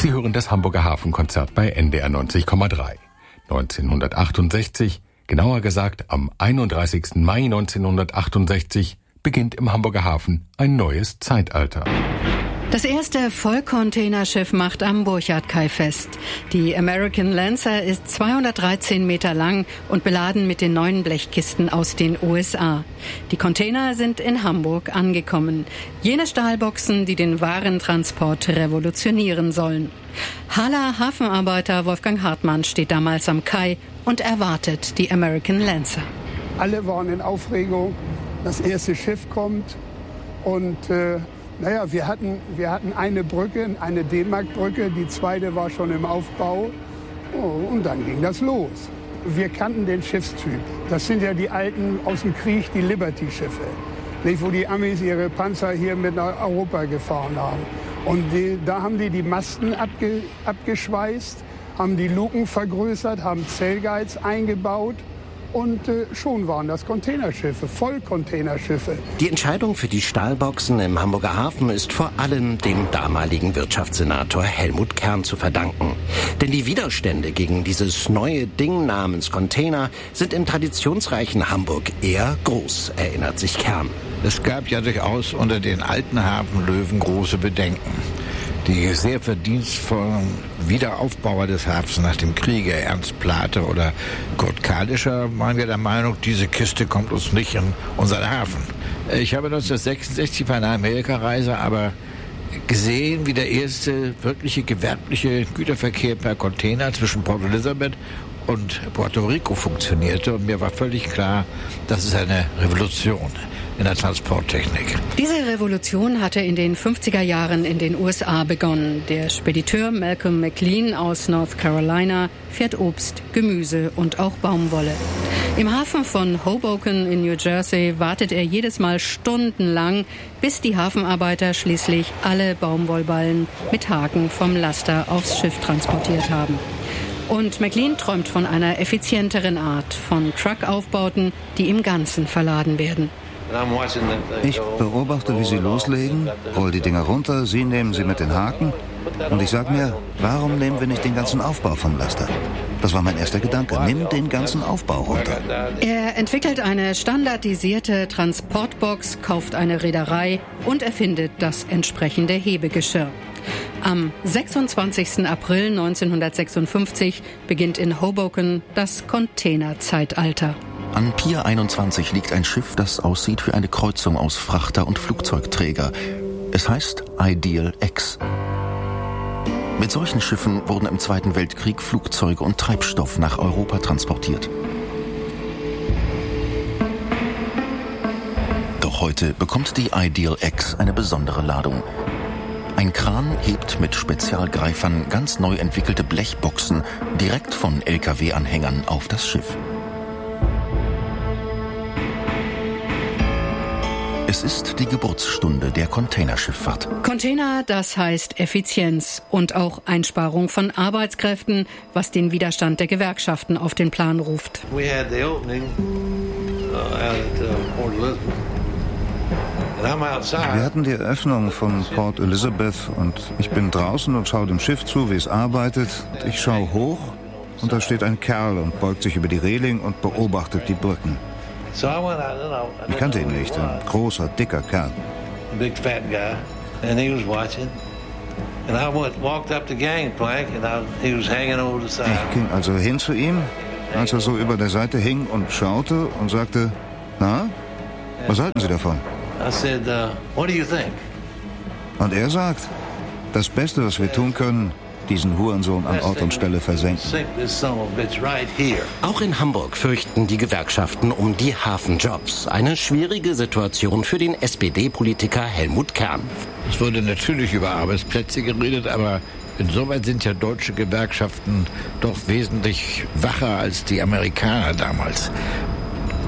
Sie hören das Hamburger Hafenkonzert bei NDR 90,3. 1968, genauer gesagt am 31. Mai 1968, beginnt im Hamburger Hafen ein neues Zeitalter. Das erste Vollcontainerschiff macht am Burchardkai fest. Die American Lancer ist 213 Meter lang und beladen mit den neuen Blechkisten aus den USA. Die Container sind in Hamburg angekommen. Jene Stahlboxen, die den Warentransport revolutionieren sollen. Haller Hafenarbeiter Wolfgang Hartmann steht damals am Kai und erwartet die American Lancer. Alle waren in Aufregung, das erste Schiff kommt und wir hatten eine Brücke, eine D-Mark-Brücke, die zweite war schon im Aufbau und dann ging das los. Wir kannten den Schiffstyp. Das sind ja die alten aus dem Krieg, die Liberty-Schiffe, wo die Amis ihre Panzer hier mit nach Europa gefahren haben. Und da haben die Masten abgeschweißt, haben die Luken vergrößert, haben Zellguides eingebaut. Und schon waren das Containerschiffe, Vollcontainerschiffe. Die Entscheidung für die Stahlboxen im Hamburger Hafen ist vor allem dem damaligen Wirtschaftssenator Helmut Kern zu verdanken. Denn die Widerstände gegen dieses neue Ding namens Container sind im traditionsreichen Hamburg eher groß, erinnert sich Kern. Es gab ja durchaus unter den alten Hafenlöwen große Bedenken. Die sehr verdienstvollen Wiederaufbauer des Hafens nach dem Kriege, Ernst Plate oder Kurt Kalischer, waren wir der Meinung, diese Kiste kommt uns nicht in unseren Hafen. Ich habe 1966 bei einer Amerikareise aber gesehen, wie der erste wirkliche gewerbliche Güterverkehr per Container zwischen Port Elizabeth und Puerto Rico funktionierte. Und mir war völlig klar, das ist eine Revolution in der Transporttechnik. Diese Revolution hatte in den 50er Jahren in den USA begonnen. Der Spediteur Malcolm McLean aus North Carolina fährt Obst, Gemüse und auch Baumwolle. Im Hafen von Hoboken in New Jersey wartet er jedes Mal stundenlang, bis die Hafenarbeiter schließlich alle Baumwollballen mit Haken vom Laster aufs Schiff transportiert haben. Und McLean träumt von einer effizienteren Art, von Truckaufbauten, die im Ganzen verladen werden. Ich beobachte, wie sie loslegen, roll die Dinger runter, sie nehmen sie mit den Haken und ich sage mir, warum nehmen wir nicht den ganzen Aufbau vom Laster? Das war mein erster Gedanke, nimm den ganzen Aufbau runter. Er entwickelt eine standardisierte Transportbox, kauft eine Reederei und erfindet das entsprechende Hebegeschirr. Am 26. April 1956 beginnt in Hoboken das Containerzeitalter. An Pier 21 liegt ein Schiff, das aussieht wie eine Kreuzung aus Frachter und Flugzeugträger. Es heißt Ideal X. Mit solchen Schiffen wurden im Zweiten Weltkrieg Flugzeuge und Treibstoff nach Europa transportiert. Doch heute bekommt die Ideal X eine besondere Ladung. Ein Kran hebt mit Spezialgreifern ganz neu entwickelte Blechboxen direkt von LKW-Anhängern auf das Schiff. Es ist die Geburtsstunde der Containerschifffahrt. Container, das heißt Effizienz und auch Einsparung von Arbeitskräften, was den Widerstand der Gewerkschaften auf den Plan ruft. Wir hatten die Eröffnung von Port Elizabeth und ich bin draußen und schaue dem Schiff zu, wie es arbeitet. Ich schaue hoch und da steht ein Kerl und beugt sich über die Reling und beobachtet die Brücken. Ich kannte ihn nicht, ein großer, dicker Kerl. Ich ging also hin zu ihm, als er so über der Seite hing und schaute und sagte, na, was halten Sie davon? Und er sagt, das Beste, was wir tun können, diesen Hurensohn an Ort und Stelle versenken. Auch in Hamburg fürchten die Gewerkschaften um die Hafenjobs. Eine schwierige Situation für den SPD-Politiker Helmut Kern. Es wurde natürlich über Arbeitsplätze geredet, aber insoweit sind ja deutsche Gewerkschaften doch wesentlich wacher als die Amerikaner damals.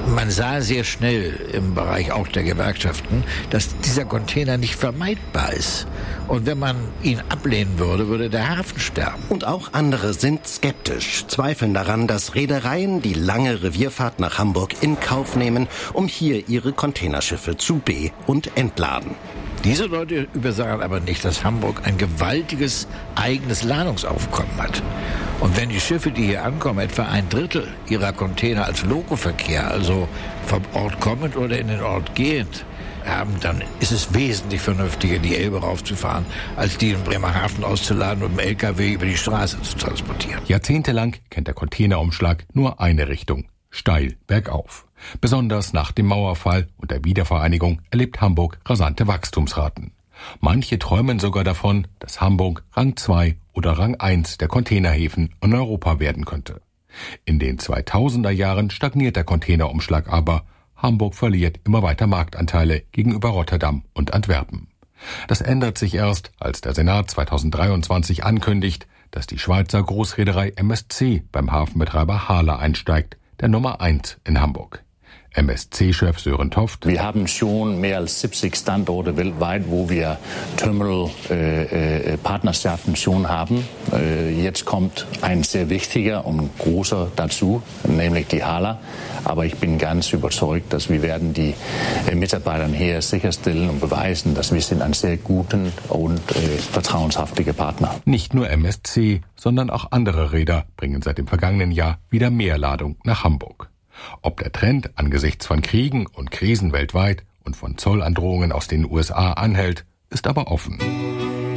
Man sah sehr schnell im Bereich auch der Gewerkschaften, dass dieser Container nicht vermeidbar ist. Und wenn man ihn ablehnen würde, würde der Hafen sterben. Und auch andere sind skeptisch, zweifeln daran, dass Reedereien die lange Revierfahrt nach Hamburg in Kauf nehmen, um hier ihre Containerschiffe zu be- und entladen. Diese Leute übersagen aber nicht, dass Hamburg ein gewaltiges eigenes Ladungsaufkommen hat. Und wenn die Schiffe, die hier ankommen, etwa 1/3 ihrer Container als Lokoverkehr, also vom Ort kommend oder in den Ort gehend, haben, dann ist es wesentlich vernünftiger, die Elbe raufzufahren, als die in Bremerhaven auszuladen und mit dem LKW über die Straße zu transportieren. Jahrzehntelang kennt der Containerumschlag nur eine Richtung: steil bergauf. Besonders nach dem Mauerfall und der Wiedervereinigung erlebt Hamburg rasante Wachstumsraten. Manche träumen sogar davon, dass Hamburg Rang 2 oder Rang 1 der Containerhäfen in Europa werden könnte. In den 2000er Jahren stagniert der Containerumschlag aber. Hamburg verliert immer weiter Marktanteile gegenüber Rotterdam und Antwerpen. Das ändert sich erst, als der Senat 2023 ankündigt, dass die Schweizer Großreederei MSC beim Hafenbetreiber Hala einsteigt, der Nummer 1 in Hamburg. MSC-Chef Sören Toft: Wir haben schon mehr als 70 Standorte weltweit, wo wir Terminal-Partnerschaften schon haben. Jetzt kommt ein sehr wichtiger und großer dazu, nämlich die Hala. Aber ich bin ganz überzeugt, dass wir werden die Mitarbeiter hier sicherstellen und beweisen, dass wir sind ein sehr guten und vertrauenshaftiger Partner. Nicht nur MSC, sondern auch andere Reeder bringen seit dem vergangenen Jahr wieder mehr Ladung nach Hamburg. Ob der Trend angesichts von Kriegen und Krisen weltweit und von Zollandrohungen aus den USA anhält, ist aber offen.